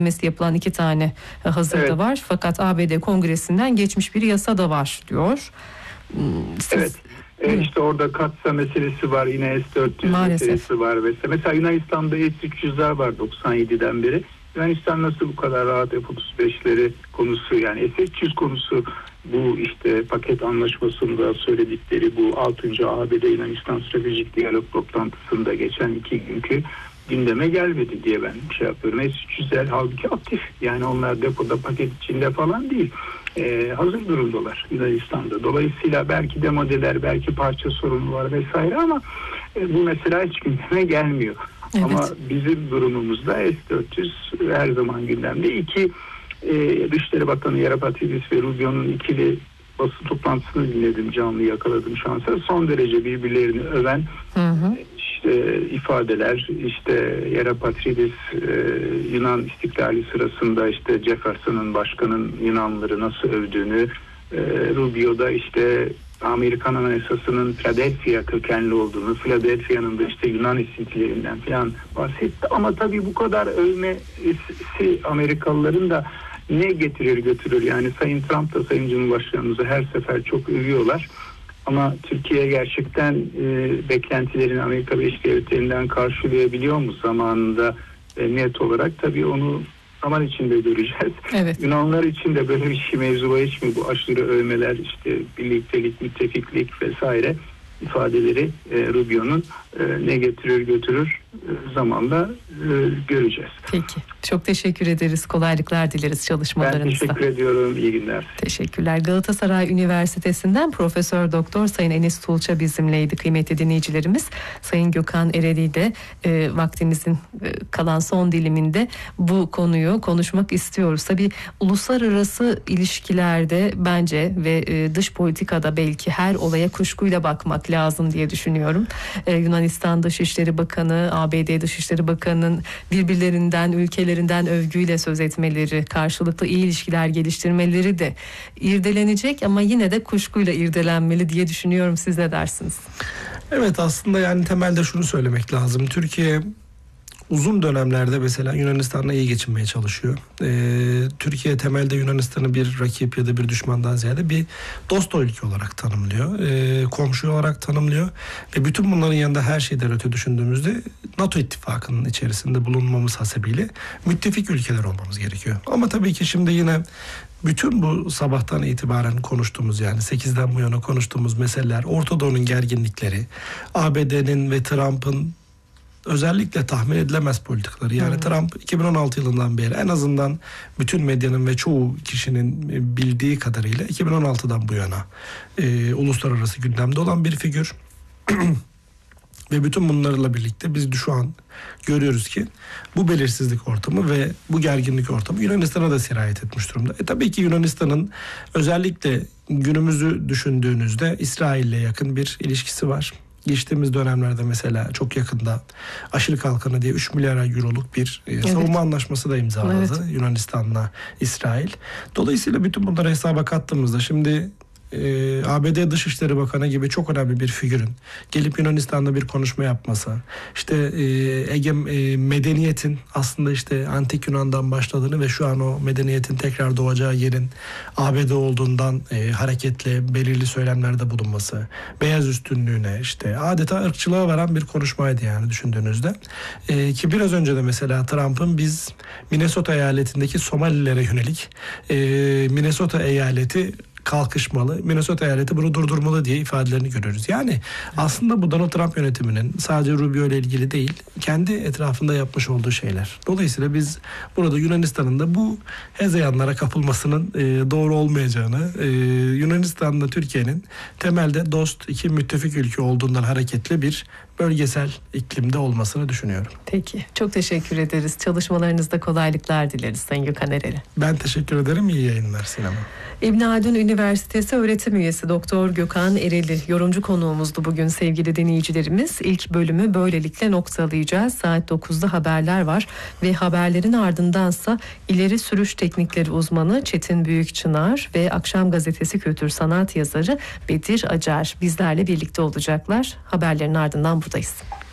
yapılan 2 tane hazırda var. Fakat ABD Kongresi'nden geçmiş bir yasa da var diyor. Evet. İşte orada katsa meselesi var, yine S-400 meselesi var. Mesela Yunanistan'da S-300'ler var 97'den beri. Yunanistan nasıl bu kadar rahat F-35'leri konusu, yani S-300 konusu, bu işte paket anlaşmasında söyledikleri bu 6. ABD Yunanistan stratejik diyalog toplantısında geçen 2 günkü gündeme gelmedi diye ben şey yapıyorum. S-300'ler halbuki aktif. Yani onlar depoda, paket içinde falan değil. Hazır durumdalar Yunanistan'da. Dolayısıyla belki demodeler, belki parça sorunu var vesaire ama bu mesela hiç gündeme gelmiyor. Evet. Ama bizim durumumuzda S-400 her zaman gündemde. 2 Dışişleri Bakanı Yarapatridis ve Rubio'nun ikili basın toplantısını dinledim, canlı yakaladım şansa. Son derece birbirlerini öven ifadeler, işte Yarapatridis Yunan istiklali sırasında işte Jefferson'ın, başkanın Yunanlıları nasıl övdüğünü, Rubio'da işte Amerikan Anayasası'nın Philadelphia kökenli olduğunu, Philadelphia'nın da işte Yunan esintilerinden falan bahsetti. Ama tabii bu kadar övmesi Amerikalıların da ne getirir götürür? Yani Sayın Trump da Sayın Cumhurbaşkanımızı her sefer çok övüyorlar. Ama Türkiye gerçekten beklentilerini Amerika Birleşik Devletleri'nden karşılayabiliyor mu zamanında net olarak? Tabii onu zaman içinde göreceğiz. Evet. Yunanlar için de böyle bir şey mevzu hiç mi, bu aşırı övmeler, işte birliktelik, müttefiklik vesaire ifadeleri Rubio'nun ne getirir götürür zamanla göreceğiz. Peki. Çok teşekkür ederiz. Kolaylıklar dileriz çalışmalarınızda. Ben teşekkür ediyorum. İyi günler. Teşekkürler. Galatasaray Üniversitesi'nden Profesör Doktor Sayın Enis Tuğça bizimleydi kıymetli dinleyicilerimiz. Sayın Gökhan Ereli de vaktimizin kalan son diliminde bu konuyu konuşmak istiyoruz. Tabii uluslararası ilişkilerde bence ve dış politikada belki her olaya kuşkuyla bakmak lazım diye düşünüyorum. Yunanistan Dışişleri Bakanı, ABD Dışişleri Bakanı'nın birbirlerinden, ülkelerinden övgüyle söz etmeleri, karşılıklı iyi ilişkiler geliştirmeleri de irdelenecek ama yine de kuşkuyla irdelenmeli diye düşünüyorum. Siz ne dersiniz? Evet, aslında yani temelde şunu söylemek lazım. Türkiye uzun dönemlerde mesela Yunanistan'la iyi geçinmeye çalışıyor. Türkiye temelde Yunanistan'ı bir rakip ya da bir düşmandan ziyade bir dost ülke olarak tanımlıyor. Komşu olarak tanımlıyor. Ve bütün bunların yanında her şeyden öte düşündüğümüzde NATO ittifakının içerisinde bulunmamız hasebiyle müttefik ülkeler olmamız gerekiyor. Ama tabii ki şimdi yine bütün bu sabahtan itibaren konuştuğumuz, yani 8'den bu yana konuştuğumuz meseleler, Orta Doğu'nun gerginlikleri, ABD'nin ve Trump'ın özellikle tahmin edilemez politikaları. Yani Trump 2016 yılından beri, en azından bütün medyanın ve çoğu kişinin bildiği kadarıyla 2016'dan bu yana uluslararası gündemde olan bir figür. Ve bütün bunlarla birlikte biz şu an görüyoruz ki bu belirsizlik ortamı ve bu gerginlik ortamı Yunanistan'a da sirayet etmiş durumda. Tabii ki Yunanistan'ın özellikle günümüzü düşündüğünüzde İsrail'le yakın bir ilişkisi var. Geçtiğimiz dönemlerde mesela çok yakında Aşil Kalkanı diye 3 milyar euroluk bir savunma anlaşması da imzaladı Yunanistan'la İsrail. Dolayısıyla bütün bunları hesaba kattığımızda şimdi ABD Dışişleri Bakanı gibi çok önemli bir figürün gelip Yunanistan'da bir konuşma yapması, işte medeniyetin aslında işte antik Yunan'dan başladığını ve şu an o medeniyetin tekrar doğacağı yerin ABD olduğundan hareketle belirli söylemlerde bulunması, beyaz üstünlüğüne, işte adeta ırkçılığa varan bir konuşmaydı yani düşündüğünüzde. Ki biraz önce de mesela Trump'ın biz Minnesota eyaletindeki Somalilere yönelik Minnesota eyaleti kalkışmalı, Minnesota eyaleti bunu durdurmalı diye ifadelerini görüyoruz. Yani aslında bu Donald Trump yönetiminin sadece Rubio ile ilgili değil, kendi etrafında yapmış olduğu şeyler. Dolayısıyla biz burada Yunanistan'ın da bu hezeyanlara kapılmasının doğru olmayacağını, Yunanistan'la Türkiye'nin temelde dost, iki müttefik ülke olduğundan hareketle bir bölgesel iklimde olmasını düşünüyorum. Peki. Çok teşekkür ederiz. Çalışmalarınızda kolaylıklar dileriz Sayın Gökhan Ereli. Ben teşekkür ederim. İyi yayınlar Sinem. İbn Haldun Üniversitesi öğretim üyesi Doktor Gökhan Ereli yorumcu konuğumuzdu bugün sevgili dinleyicilerimiz. İlk bölümü böylelikle noktalayacağız. Saat 9'da haberler var ve haberlerin ardındansa ileri sürüş teknikleri uzmanı Çetin Büyükçınar ve Akşam Gazetesi kültür sanat yazarı Bedir Acar bizlerle birlikte olacaklar. Haberlerin ardından buradayız.